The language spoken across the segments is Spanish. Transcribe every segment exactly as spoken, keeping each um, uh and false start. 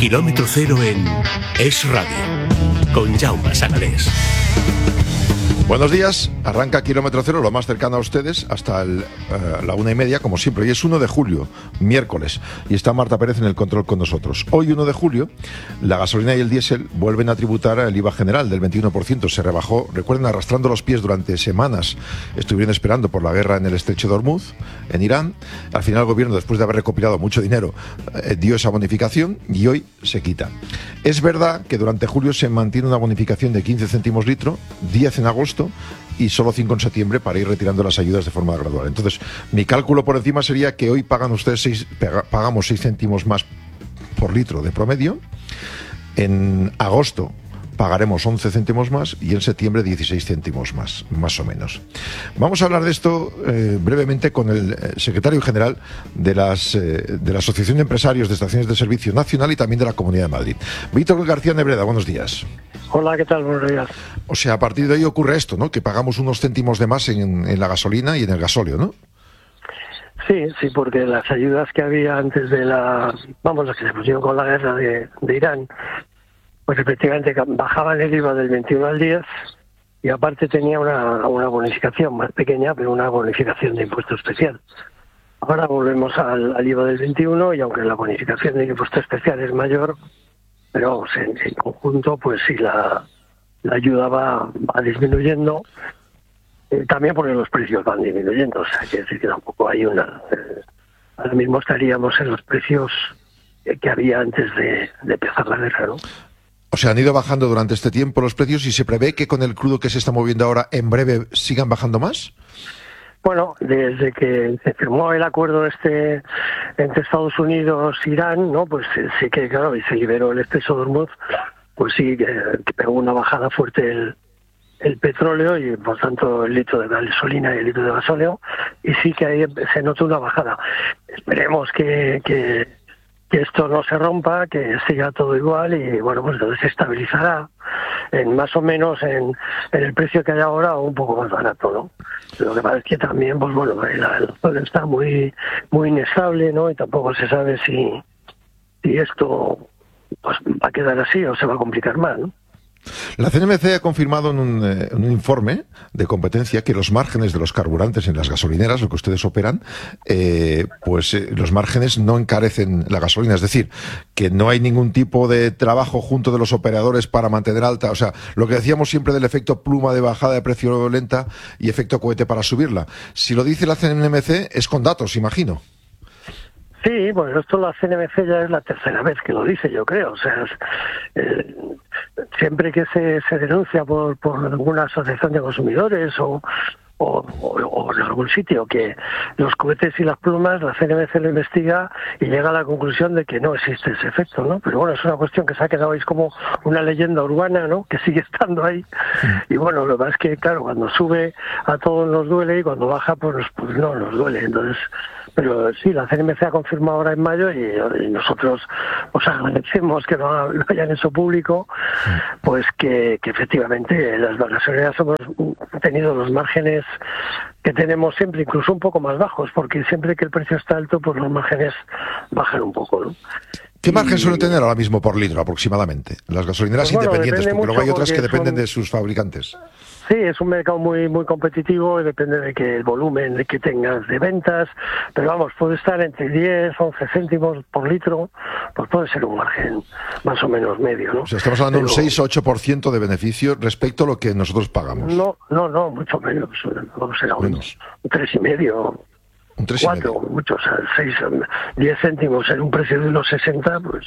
Kilómetro cero en Es Radio, con Jaume Sagalés. Buenos días, arranca Kilómetro Cero, lo más cercano a ustedes, hasta el, uh, la una y media, como siempre. Hoy es uno de julio, miércoles, y está Marta Pérez en el control con nosotros. Hoy, uno de julio, la gasolina y el diésel vuelven a tributar el I V A general del veintiuno por ciento. Se rebajó, recuerden, arrastrando los pies durante semanas. Estuvieron esperando por la guerra en el estrecho de Hormuz, en Irán. Al final el gobierno, después de haber recopilado mucho dinero, eh, dio esa bonificación y hoy se quita. Es verdad que durante julio se mantiene una bonificación de quince céntimos litro, diez en agosto, y solo cinco en septiembre para ir retirando las ayudas de forma gradual. Entonces, mi cálculo por encima sería que hoy pagan ustedes seis, pagamos seis céntimos más por litro de promedio. En agosto pagaremos once céntimos más y en septiembre dieciséis céntimos más, más o menos. Vamos a hablar de esto eh, brevemente con el secretario general de, las, eh, de la Asociación de Empresarios de Estaciones de Servicio Nacional y también de la Comunidad de Madrid. Víctor García Nebreda, buenos días. Hola, ¿qué tal? Buenos días. O sea, a partir de ahí ocurre esto, ¿no? Que pagamos unos céntimos de más en, en la gasolina y en el gasóleo, ¿no? Sí, sí, porque las ayudas que había antes de la... Vamos, las que se pusieron con la guerra de, de Irán, pues efectivamente bajaban el I V A del veintiuno al diez y aparte tenía una, una bonificación más pequeña, pero una bonificación de impuesto especial. Ahora volvemos al, al I V A del veintiuno y aunque la bonificación de impuesto especial es mayor, pero vamos, en, en conjunto, pues sí, la, la ayuda va, va disminuyendo, eh, también porque los precios van disminuyendo, o sea, quiere decir que tampoco hay una... Eh, ahora mismo estaríamos en los precios eh, que había antes de, de empezar la guerra, ¿no? O sea, han ido bajando durante este tiempo los precios y se prevé que con el crudo que se está moviendo ahora, en breve, sigan bajando más. Bueno, desde que se firmó el acuerdo este entre Estados Unidos e Irán, ¿no? Pues sí que, claro, y se liberó el estrecho de Hormuz, pues sí que, que pegó una bajada fuerte el, el petróleo y, por tanto, el litro de gasolina y el litro de gasóleo, y sí que ahí se notó una bajada. Esperemos que... que que esto no se rompa, que siga todo igual y, bueno, pues entonces se estabilizará en más o menos en, en el precio que hay ahora o un poco más barato, ¿no? Lo que pasa es que también, pues bueno, la, la zona está muy muy inestable, ¿no? Y tampoco se sabe si, si esto pues va a quedar así o se va a complicar más, ¿no? La C N M C ha confirmado en un, eh, en un informe de competencia que los márgenes de los carburantes en las gasolineras, lo que ustedes operan, eh, pues eh, los márgenes no encarecen la gasolina. Es decir, que no hay ningún tipo de trabajo junto de los operadores para mantener alta. O sea, lo que decíamos siempre del efecto pluma de bajada de precio lenta y efecto cohete para subirla. Si lo dice la C N M C, es con datos, imagino. Sí, pues esto la C N M C ya es la tercera vez que lo dice, yo creo. O sea, es, eh, siempre que se, se denuncia por, por alguna asociación de consumidores o, o, o, o en algún sitio que los cohetes y las plumas, la C N M C lo investiga y llega a la conclusión de que no existe ese efecto, ¿no? Pero bueno, es una cuestión que se ha quedado ahí como una leyenda urbana, ¿no? Que sigue estando ahí. Y bueno, lo que pasa es que, claro, cuando sube a todos nos duele y cuando baja, pues, pues no nos duele. Entonces... Pero sí, la C N M C ha confirmado ahora en mayo y, y nosotros os agradecemos que lo, lo hayan hecho público, pues que, que efectivamente las gasolineras hemos tenido los márgenes que tenemos siempre, incluso un poco más bajos, porque siempre que el precio está alto, pues los márgenes bajan un poco, ¿no? ¿Qué margen suelen tener ahora mismo por litro aproximadamente las gasolineras pues bueno, independientes? Porque luego hay otras que dependen un... de sus fabricantes. Sí, es un mercado muy muy competitivo y depende de que el volumen que tengas de ventas, pero vamos, puede estar entre diez, once céntimos por litro, pues puede ser un margen más o menos medio, ¿no? O sea, estamos hablando de un seis o ocho por ciento de beneficio respecto a lo que nosotros pagamos. No, no, no, mucho menos, no será un, un tres y medio. Un tres cuatro, y medio. Mucho, o sea, seis, diez céntimos en un precio de unos sesenta, pues...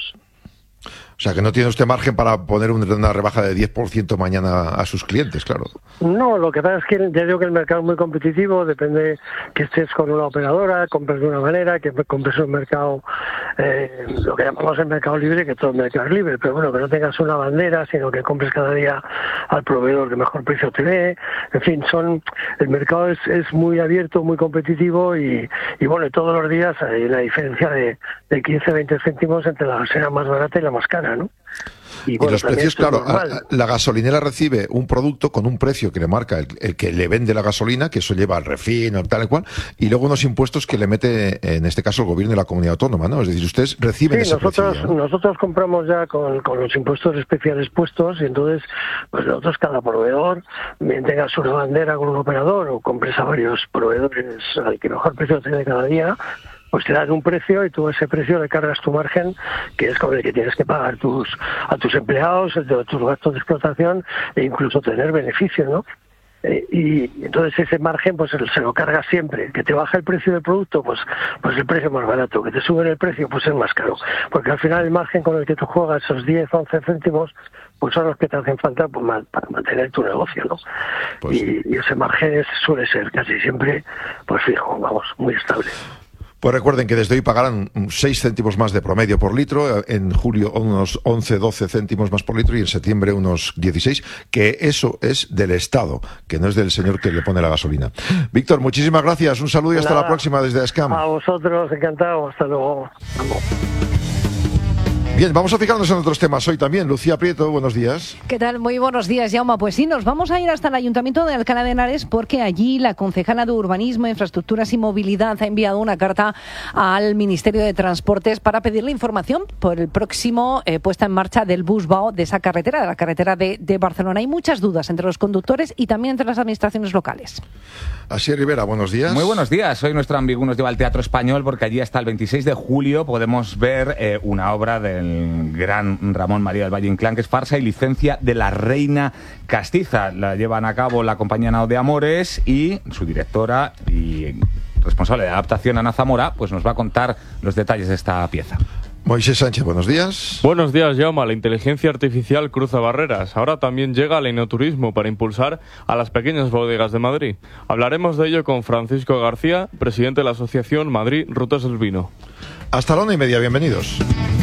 O sea, que no tiene usted margen para poner una rebaja de diez por ciento mañana a sus clientes, claro. No, lo que pasa es que ya digo que el mercado es muy competitivo, depende que estés con una operadora, compres de una manera, que compres un mercado, eh, lo que llamamos el mercado libre, que todo el mercado es libre, pero bueno, que no tengas una bandera, sino que compres cada día al proveedor que mejor precio te dé. En fin, son el mercado es, es muy abierto, muy competitivo y, y bueno, todos los días hay una diferencia de, de quince a veinte céntimos entre la gasolina más barata y la más cara, ¿no? Y, bueno, y los precios, claro, a, la gasolinera recibe un producto con un precio que le marca el, el que le vende la gasolina, que eso lleva al refino, tal y cual, y luego unos impuestos que le mete, en este caso, el gobierno de la comunidad autónoma, ¿no? Es decir, ustedes reciben sí, ese nosotros, precio, ¿no? Nosotros compramos ya con, con los impuestos especiales puestos, y entonces, pues nosotros, cada proveedor, bien tengas una bandera con un operador o compres a varios proveedores al que mejor precio te dé cada día, pues te dan un precio y tú a ese precio le cargas tu margen, que es con el que tienes que pagar tus a tus empleados, tus gastos de explotación e incluso tener beneficios, ¿no? Eh, y entonces ese margen pues se lo cargas siempre. Que te baja el precio del producto, pues pues el precio es más barato. Que te suben el precio, pues es más caro. Porque al final el margen con el que tú juegas, esos diez, once céntimos, pues son los que te hacen falta pues, para mantener tu negocio, ¿no? Pues y, y ese margen es, suele ser casi siempre pues fijo, vamos, muy estable. Pues recuerden que desde hoy pagarán seis céntimos más de promedio por litro, en julio unos once, doce céntimos más por litro y en septiembre unos dieciséis, que eso es del Estado, que no es del señor que le pone la gasolina. Víctor, muchísimas gracias, un saludo y hasta Nada, la próxima desde Escam. A vosotros, encantado, hasta luego. Vamos. Bien, vamos a fijarnos en otros temas hoy también. Lucía Prieto, buenos días. ¿Qué tal? Muy buenos días, Jaume. Pues sí, nos vamos a ir hasta el Ayuntamiento de Alcalá de Henares porque allí la concejala de Urbanismo, Infraestructuras y Movilidad ha enviado una carta al Ministerio de Transportes para pedirle información por el próximo eh, puesta en marcha del Busbao de esa carretera, de la carretera de, de Barcelona. Hay muchas dudas entre los conductores y también entre las administraciones locales. Asier Rivera, buenos días. Muy buenos días. Hoy nuestro ambigú nos lleva al Teatro Español porque allí hasta el veintiséis de julio podemos ver eh, una obra del gran Ramón María del Valle Inclán, que es Farsa y licencia de la Reina Castiza. La llevan a cabo la compañía Nao de Amores y su directora y responsable de adaptación, Ana Zamora, pues nos va a contar los detalles de esta pieza. Moisés Sánchez, buenos días. Buenos días, Jaume. La inteligencia artificial cruza barreras. Ahora también llega el enoturismo para impulsar a las pequeñas bodegas de Madrid. Hablaremos de ello con Francisco García, presidente de la Asociación Madrid Rutas del Vino. Hasta la una y media, bienvenidos.